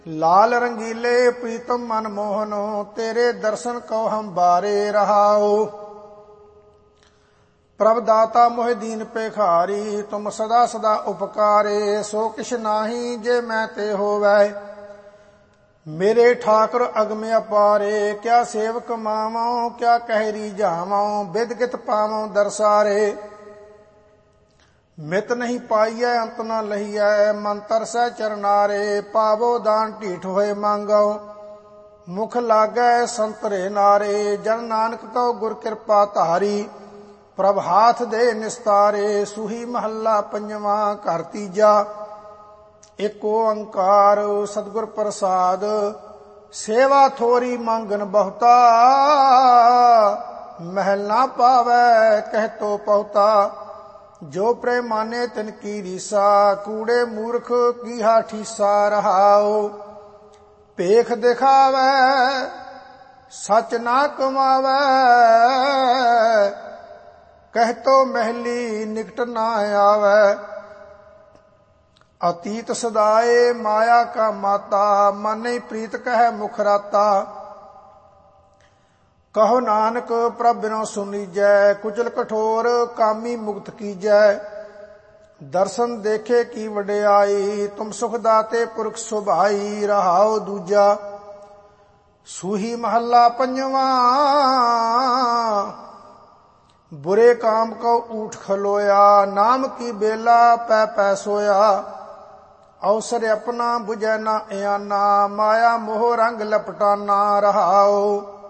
लाल रंगीले प्रीतम मन मोहनो, तेरे दर्शन को हम बारे रहाओ। प्रभ दाता मोहि दीन पेखारी, तुम सदा सदा उपकारे। सो किश नाही जे मैं ते होवै, मेरे ठाकुर अगम अपारे। क्या सेवक मावो क्या कहरी जावो, बिद गित पावो दरसारे। मित नहीं पाइयै अंत न लहियै, मन तरसै चरनारे। पावो दान ढीठ होए मांगो, मुख लागै संतरे नारे। जन नानक कौ गुर कृपा धारी, प्रभ हाथ दे निस्तारे। सूही महला पंजवा घर तीजा, एक ओंकार सतगुर प्रसाद। सेवा थोरी मांगन बहुता, महल ना पावै कह तो पहुता। जो प्रेमाने तिन की रीसा, कूड़े मूर्ख की हा ठीसा रहाओ। पेख दिखावै सच ना कमावै, कह तो महली निकट ना आवै। अतीत सदाए माया का माता, मन नहीं प्रीत कह मुख राता। कहो नानक प्रभ बिनो सुनीजै, कुचल कठोर कामी मुक्त कीजै। दर्शन देखे की वड्याई, तुम सुख दाते पुरख सुभाई। रहाओ दूजा सूही महला पंजवा, बुरे काम को ऊठ खलोया। नाम की बेला पै पै सोया, अवसर अपना बुझै ना आना। माया मोह रंग लपटाना। रहाओ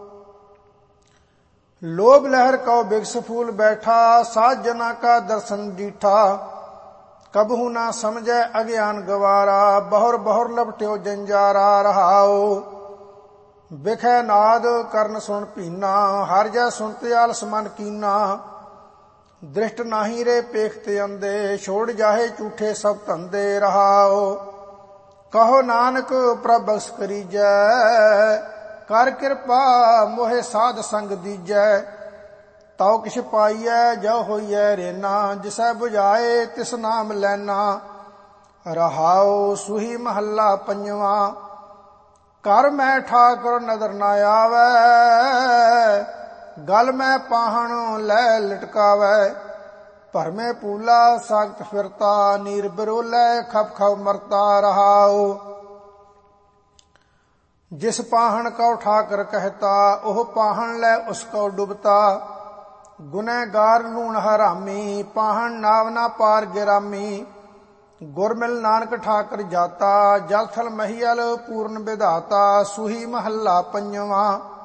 लोभ लहर को बिगस फूल बैठा, साध जना का दर्शन डीठा। कबहू ना समझे अज्ञान गवारा, बहुर बहुर लपट्यो जंजारा। रहाओ बिखै नाद करण सुन पीना, हर जै सुनते आलस मन कीना। दृष्ट नाही रे पेखते अंधे, छोड़ जाहे झूठे सब धंधे। रहाओ कहो नानक प्रभ बख्श करीजै, कर कृपा मोहे साध संग दीजै। तौ किछ पाइयै जो होइयै रेना, जिसै बुझाए तिस नाम लैना। रहाओ सूही महला पंजवा, कर मैं ठाकुर नदर न आवै। गल मैं पाहण लै लटकावै, भरमे पूला सागत फिरता। नीर बिरोलै खप खप मरता। रहाओ जिस पाहन को ठाकर कहता, ओह पाहन लै उसको डुबता। गुनहगार लूण हरामी, पाहन नाव ना पार गिरामी। गुरमिल नानक ठाकर जाता, जल थल महियल पूर्ण विधाता। सूही महला पंजवा,